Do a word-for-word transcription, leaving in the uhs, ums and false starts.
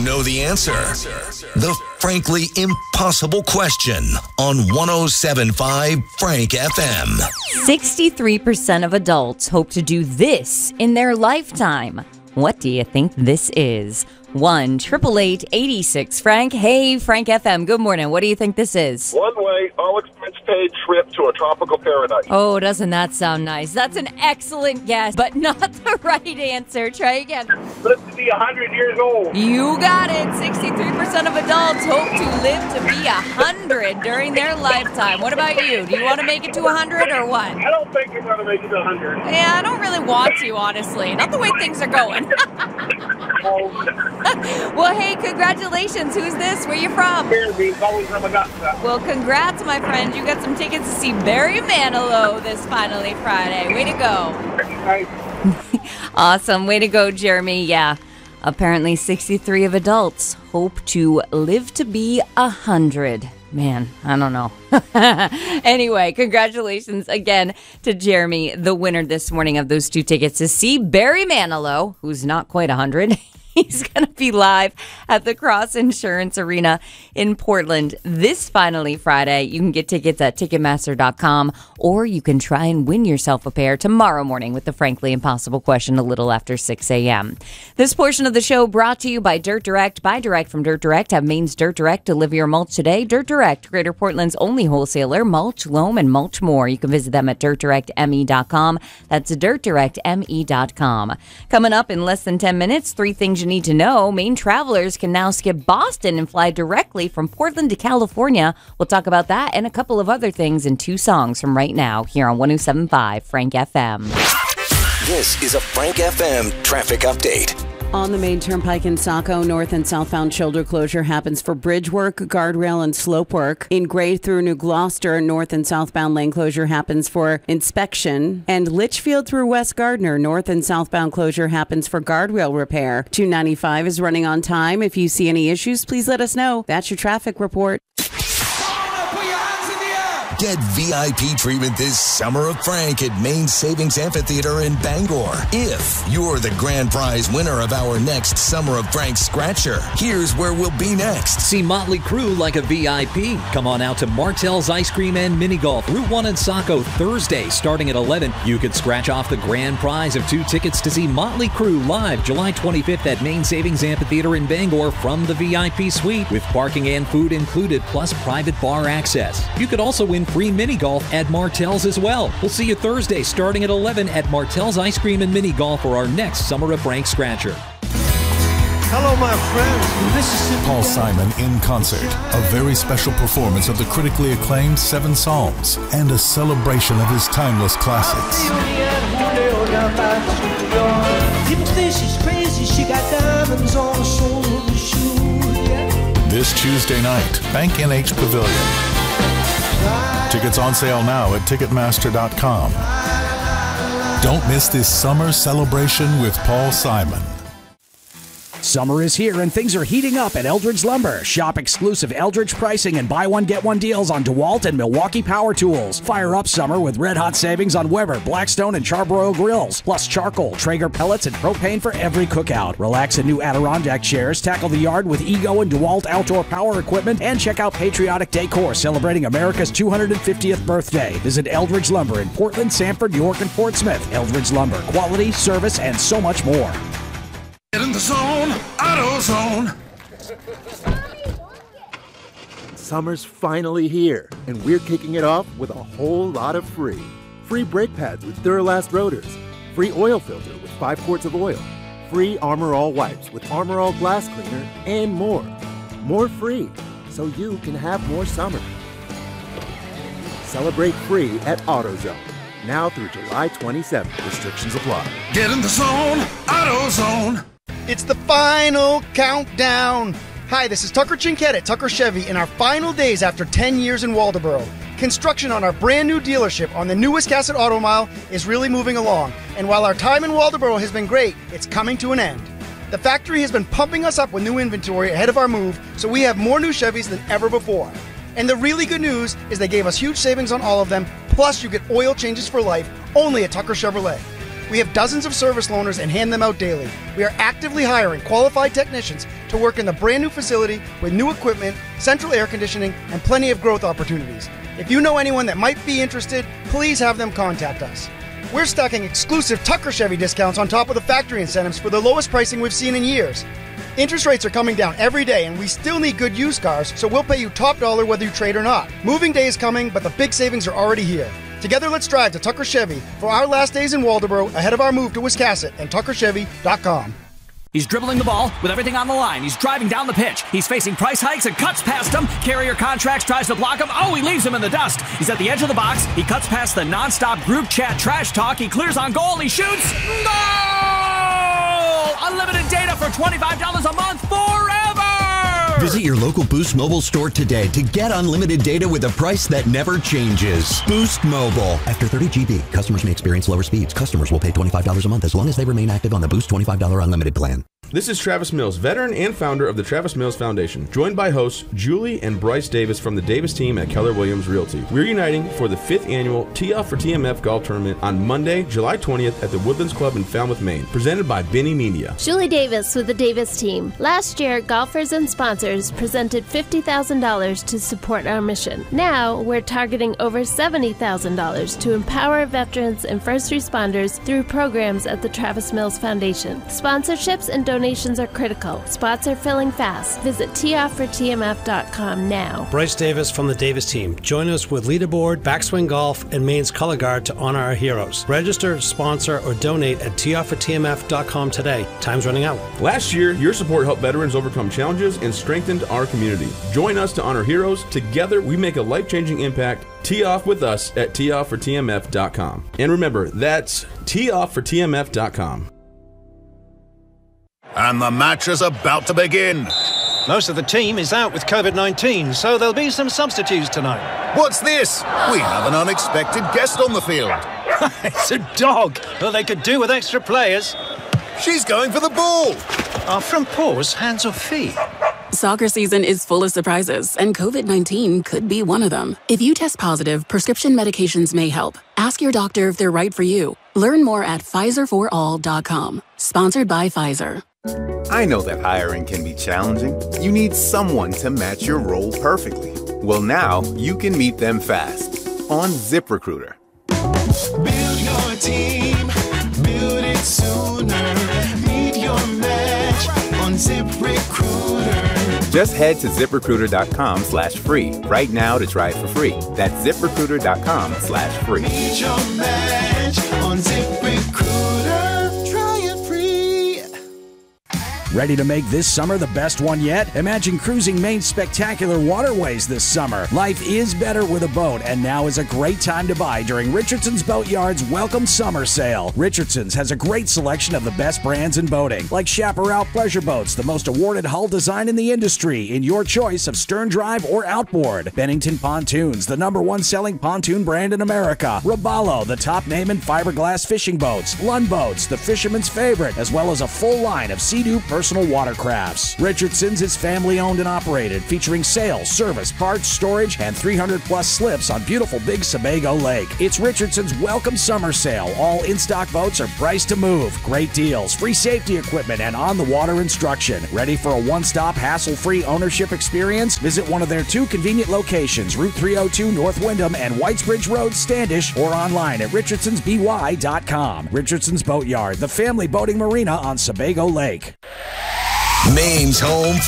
know the answer? The frankly impossible question on one oh seven point five Frank F M. sixty-three percent of adults hope to do this in their lifetime. What do you think this is? one eight eight eight, eight six Frank. Hey, Frank F M. Good morning. What do you think this is? One-way, all-expense-paid trip to a tropical paradise. Oh, doesn't that sound nice? That's an excellent guess, but not the right answer. Try again. Live to be one hundred years old. You got it. sixty-three percent of adults hope to live to be one hundred during their lifetime. What about you? Do you want to make it to one hundred or what? I don't think you're going to make it to one hundred. Yeah, I don't really want to, honestly. Not the way things are going. Well, hey, congratulations. Who's this? Where you from? Well, congrats, my friend. You got some tickets to see Barry Manilow this finally Friday. Way to go. Awesome. Way to go, Jeremy. Yeah. Apparently, sixty-three of adults hope to live to be one hundred. Man, I don't know. Anyway, congratulations again to Jeremy, the winner this morning of those two tickets to see Barry Manilow, who's not quite one hundred. He's going to be live at the Cross Insurance Arena in Portland this finally Friday. You can get tickets at Ticketmaster dot com, or you can try and win yourself a pair tomorrow morning with the Frankly Impossible question a little after six a.m. This portion of the show brought to you by Dirt Direct. Buy direct from Dirt Direct. Have Maine's Dirt Direct deliver your mulch today. Dirt Direct, Greater Portland's only wholesaler. Mulch, loam, and mulch more. You can visit them at dirt direct m e dot com. That's dirt direct m e dot com. Coming up in less than ten minutes, three things you need to know. Maine travelers can now skip Boston and fly directly from Portland to California. We'll talk about that and a couple of other things in two songs from right now here on one oh seven point five Frank F M. This is a Frank F M traffic update. On the main turnpike in Saco, north and southbound shoulder closure happens for bridge work, guardrail, and slope work. In Gray through New Gloucester, north and southbound lane closure happens for inspection. And Litchfield through West Gardner, north and southbound closure happens for guardrail repair. two ninety-five is running on time. If you see any issues, please let us know. That's your traffic report. Get V I P treatment this Summer of Frank at Maine Savings Amphitheater in Bangor. If you're the grand prize winner of our next Summer of Frank Scratcher, here's where we'll be next. See Motley Crue like a V I P. Come on out to Martell's Ice Cream and Mini Golf, Route one in Saco, Thursday, starting at eleven. You could scratch off the grand prize of two tickets to see Motley Crue live July twenty-fifth at Maine Savings Amphitheater in Bangor from the V I P suite, with parking and food included, plus private bar access. You could also win free mini golf at Martell's as well. We'll see you Thursday starting at eleven at Martell's Ice Cream and Mini Golf for our next Summer of Frank Scratcher. Hello, my friends. Mississippi. Paul Simon in concert, a very special performance of the critically acclaimed Seven Psalms and a celebration of his timeless classics. People think she's crazy. She got diamonds on her soul shoe. This Tuesday night, Bank N H Pavilion. Tickets on sale now at Ticketmaster dot com. Don't miss this summer celebration with Paul Simon. Summer is here and things are heating up at Eldridge Lumber. Shop exclusive Eldridge pricing and buy one get one deals on DeWalt and Milwaukee power tools. Fire up summer with red hot savings on Weber, Blackstone, and Charbroil grills. Plus charcoal, Traeger pellets, and propane for every cookout. Relax in new Adirondack chairs. Tackle the yard with Ego and DeWalt outdoor power equipment. And check out Patriotic Decor celebrating America's two hundred fiftieth birthday. Visit Eldridge Lumber in Portland, Sanford, York, and Portsmouth. Eldridge Lumber, quality, service, and so much more. Get in the zone, AutoZone. Summer's finally here, and we're kicking it off with a whole lot of free. Free brake pads with Duralast rotors. Free oil filter with five quarts of oil. Free Armor All wipes with Armor All glass cleaner, and more. More free, so you can have more summer. Celebrate free at AutoZone. Now through July twenty-seventh. Restrictions apply. Get in the zone, AutoZone. It's the final countdown. Hi, this is Tucker Chinkett at Tucker Chevy in our final days after ten years in Waldoboro. Construction on our brand new dealership on the new Wiscasset Auto Mile is really moving along. And while our time in Waldoboro has been great, it's coming to an end. The factory has been pumping us up with new inventory ahead of our move, so we have more new Chevys than ever before. And the really good news is they gave us huge savings on all of them, plus you get oil changes for life only at Tucker Chevrolet. We have dozens of service loaners and hand them out daily. We are actively hiring qualified technicians to work in the brand new facility with new equipment, central air conditioning, and plenty of growth opportunities. If you know anyone that might be interested, please have them contact us. We're stacking exclusive Tucker Chevy discounts on top of the factory incentives for the lowest pricing we've seen in years. Interest rates are coming down every day, and we still need good used cars, so we'll pay you top dollar whether you trade or not. Moving day is coming, but the big savings are already here. Together, let's drive to Tucker Chevy for our last days in Waldoboro ahead of our move to Wiscasset and tucker chevy dot com. He's dribbling the ball with everything on the line. He's driving down the pitch. He's facing price hikes and cuts past him. Carrier Contracts tries to block him. Oh, he leaves him in the dust. He's at the edge of the box. He cuts past the nonstop group chat trash talk. He clears on goal. He shoots. Goal! Unlimited data for twenty-five dollars a month forever! Visit your local Boost Mobile store today to get unlimited data with a price that never changes. Boost Mobile. After thirty gigabytes, customers may experience lower speeds. Customers will pay twenty-five dollars a month as long as they remain active on the Boost twenty-five dollars unlimited plan. This is Travis Mills, veteran and founder of the Travis Mills Foundation, joined by hosts Julie and Bryce Davis from the Davis team at Keller Williams Realty. We're uniting for the fifth annual Tee-Off for T M F Golf Tournament on Monday, July twentieth at the Woodlands Club in Falmouth, Maine, presented by Benny Media. Julie Davis with the Davis team. Last year, golfers and sponsors presented fifty thousand dollars to support our mission. Now, we're targeting over seventy thousand dollars to empower veterans and first responders through programs at the Travis Mills Foundation. Sponsorships and donations are critical. Spots are filling fast. Visit tee off for T M F dot com now. Bryce Davis from the Davis team. Join us with Leaderboard, Backswing Golf, and Maine's Color Guard to honor our heroes. Register, sponsor, or donate at tee off for T M F dot com today. Time's running out. Last year, your support helped veterans overcome challenges and strengthened our community. Join us to honor heroes. Together, we make a life-changing impact. Tee off with us at tee off for T M F dot com. And remember, that's tee off for T M F dot com. And the match is about to begin. Most of the team is out with covid nineteen, so there'll be some substitutes tonight. What's this? We have an unexpected guest on the field. It's a dog. Well, they could do with extra players. She's going for the ball. Are front paws hands or feet? Soccer season is full of surprises, and covid nineteen could be one of them. If you test positive, prescription medications may help. Ask your doctor if they're right for you. Learn more at Pfizer for all dot com. Sponsored by Pfizer. I know that hiring can be challenging. You need someone to match your role perfectly. Well, now you can meet them fast on ZipRecruiter. Build your team, build it sooner. Meet your match on ZipRecruiter. Just head to ZipRecruiter.com slash free right now to try it for free. That's ZipRecruiter.com slash free. Meet your match on ZipRecruiter. Try it free. Ready to make this summer the best one yet? Imagine cruising Maine's spectacular waterways this summer. Life is better with a boat, and now is a great time to buy during Richardson's Boatyard's Welcome Summer Sale. Richardson's has a great selection of the best brands in boating, like Chaparral Pleasure Boats, the most awarded hull design in the industry, in your choice of stern drive or outboard. Bennington Pontoons, the number one selling pontoon brand in America. Robalo, the top name in fiberglass fishing boats. Lund Boats, the fisherman's favorite, as well as a full line of Sea-Doo personal watercrafts. Richardson's is family owned and operated, featuring sales, service, parts, storage, and three hundred plus slips on beautiful Big Sebago Lake. It's Richardson's Welcome Summer Sale. All in-stock boats are priced to move. Great deals, free safety equipment, and on-the-water instruction. Ready for a one-stop, hassle-free ownership experience? Visit one of their two convenient locations, Route three oh two North Windham and Whitesbridge Road, Standish, or online at richardsons b y dot com. Richardson's Boatyard, the family boating marina on Sebago Lake. Maine's home